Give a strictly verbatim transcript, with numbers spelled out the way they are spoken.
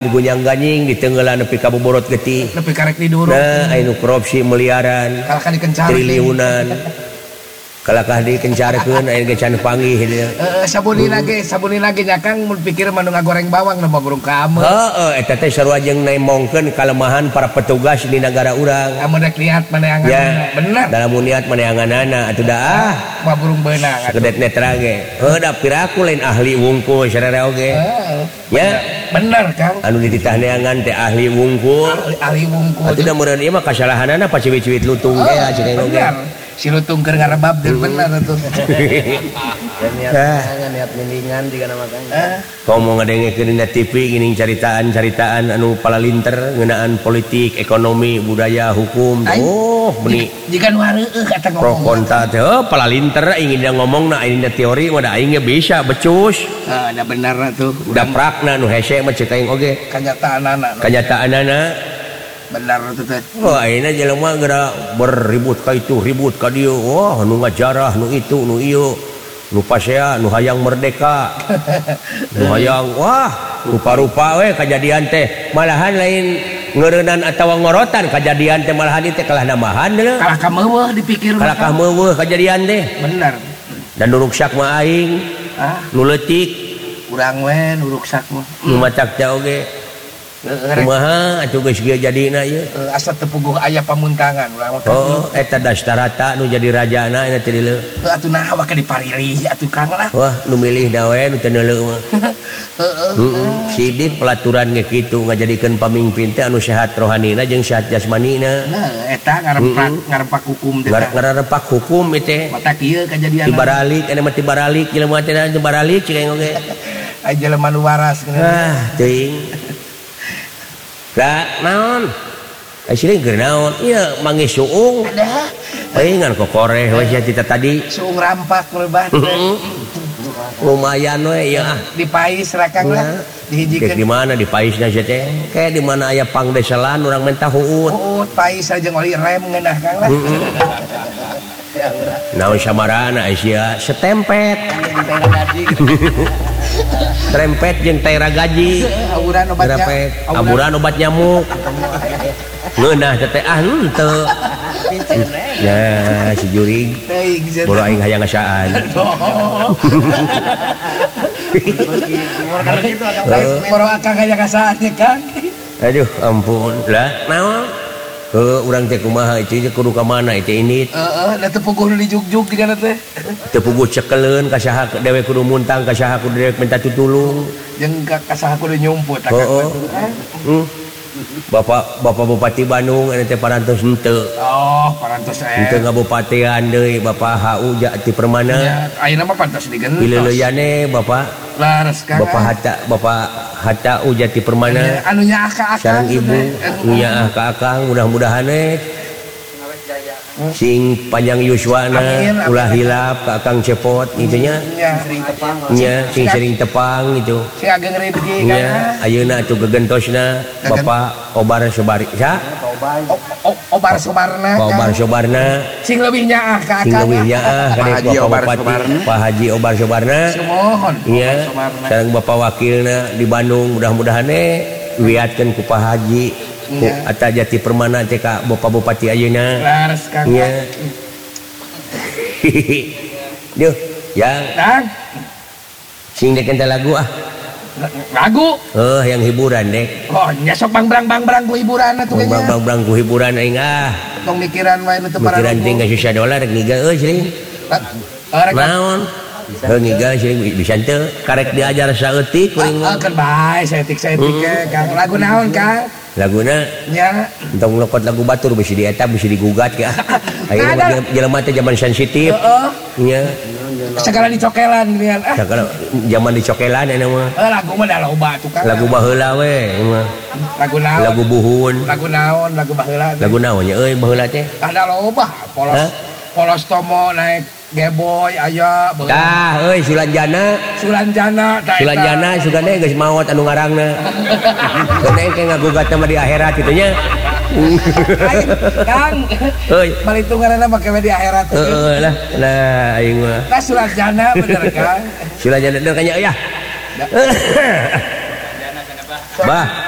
Gunyang ganying di tenggelan nepi ka boborot getih. Nepi karek diduruk. Nah, anu korupsi miliaran. Kalakah dikencar. Triliunan. Kalakah dikencarkeun aya ge can panggih dia. Heeh, sabunina ge, sabunina ge nya Kang mun pikir manu ngagoreng bawang na burung ka ameu. Heeh, eta teh sarua jeung nemongkeun kalemahan para petugas di negara urang. Amun rek lihat maneangan. Ya, bener. Dalam niat maneanganana atuh da ah, mah burung beunang atuh. Gedet netra ge. Heuh da piraku lain ahli wungkul sararea oge. Heeh. Ya. Bener Kang. Anu dititah neangan teh ahli wungkul. Ahli, ahli wungkul. Atuh da meureun ieu mah kasalahanana paciwit-ciwit lutung ge oh, cenah oge. Si lutung keur ngarebab deul bener atuh. Niat niat mendingan di kana makan. Ngomong ngadengekeun dina T V geuning caritaan-caritaan anu palalinter ngeunaan politik, ekonomi, budaya, hukum. Oh, beuni. Jika nu hareueuh kata ngomong. Pro kontra teh palalinter ingin ngomongna ayeuna teori mah da aing ge bisa becus. Heeh, da bener atuh. Da prakna nu hese mah ceuk aing oge. Kanyataanana. Kanyataanana. Benar itu teh. Oh, ayeuna jelema geura berribut ka itu, ribut ka dieu. Wah, nu ngajarah, nu itu, nu ieu. Nu pasea, nu hayang merdeka. Nu hayang, wah, rupa-rupa we kajadian teh. Malahan lain ngeureunnan atawa ngorotan kajadian teh malahan teh kalah namahan deuleu. Kalah ka meuweuh dipikir. Kalah ka meuweuh kajadian teh. Bener. Dan nu ruksak mah aing. Ah, nu leutik. Urang we nu ruksak mah. Nu macak teh oge. Kumaha atuh geus kieu jadina ieu? Asa teu puguh aya pamuntangan urang mah. Oh, eta Dastarata nu jadi rajana aya teh dieu. Atuh naha wa ka diparilih atuh Kang lah. Wah, nu milih da we nu teu neuleuh mah. Heeh. Sidit pelaturan ge kitu ngajadikeun pamimpin teh anu sehat rohanina jeung sehat jasmanina. Nah, eta ngarempak ngarempak hukum teh. Ngarempak hukum ieu teh. Mata kieu kajadian. Tibaralik, aya mah tibaralik, jelema teh tibaralik cik aing oge. Aya jelema nu waras geuning. Ah, teuing. Lah naon? Asli keur naon? Ieu manggih suung. Ada. Palingan kokoreh we sia tita tadi. Suung rampak lebat. Lumayan we ya. Di pais rakang lah. Dihijikeun. Di mana di paisna sia teh? Kayak di mana aya pangdeselan urang menta huut. Huut pais jeung oli rem ngeunah Kang lah. Naon samarana sia setempet. Trempet jeung taira gaji. Aburan obat nyamuk. Aburan obat nyamuk. Ngeunah teh ah henteu. Ya, si jurig. Bolo aing hayang ngasaan. Boro akang hayang ngasaan ya Kang. Aduh, ampun. Lah, naon? Heuh, urang teh kumaha itu kudu ka mana itu ini? Heeh, da teu puguh nu dijugjug di kana teh. Teu puguh cekeleun ka saha dewe kudu muntang ka saha kudu dewe minta tutulung. Jeung ka saha kudu nyumput Heeh. Hmm. Bapak Bapak Bupati Bandung anu teh parantos henteu. Oh, parantos eh. Henteu ngabupatian deui Bapak H U Jati Permana. Ya, ayeuna mah pantos digentos. Pileuleuyane Bapak Laras Kang. Bapak Hatta Bapak Hatta U Jati Permana. Anu nyaah ka akang. Sareng ibu nyaah ka akang mudah-mudahan eh sing panjang yuswana ulah hilap ka akang cepot gitu nya. Nya sing sering tepang gitu. Si ageng rezeki kan. Nya ayeuna atuh gegentosna Bapak Obar Sobari. Sa? Obar Sobarna. Obar Sobarna. Sing leuwih nyaah ka akang. Sing leuwih nyaah ka Bapak Bupati Pak Haji Obar Sobarna. Sumohon. Iya. Sareng Bapak Wakilna di Bandung mudah-mudahan eh wiatkeun ku Pak Haji. Ya. Ata Jati Permana teh ka Bapak Bupati ayeuna. Laras Kang. Iya. Duh, yang Kang. Sing dek enta lagu ah. Lagu. Oh, yang hiburan dek. Oh, nya sok bang-bang-bang ku hiburan atuh nya. Bang-bang ku hiburan aing ah. Tong mikiran wae nu teu parah. Mikiran tinggal susah dolar ngiga euy sering. Naon? Heuh ngiga sering bisa teu karek diajar saeutik kuring. Ah, kan bae saeutik-saeutik Kang. Lagu naon Kang? Laguna nya entong lokot lagu batur bisa dieta bisa digugat ya. Ayeuna jelema teh zaman sensitif. Heeh. Nya. Segala dicokelan geuningan. Ah. Segala zaman dicokelan eta mah. Eh lagu mah da loba tuh Kang. Lagu baheula we mah. Lagu naon? Lagu buhun. Lagu naon? Lagu baheula. Lagu naon nya euy baheula teh? Ada loba. Polos polos tomo naik Geboy aya beul. Tah euy Sulanjana. Sulanjana tah. Sulanjana sugane geus maot anu ngarangna. Gede ke ngagugat mah di akhirat kitu nya. Kang. Euy. Balitunganna make di akhirat. Heeh lah. Lah aing mah. Tah Sulanjana bener Kang. Sulanjana bener kanya ya. Bah.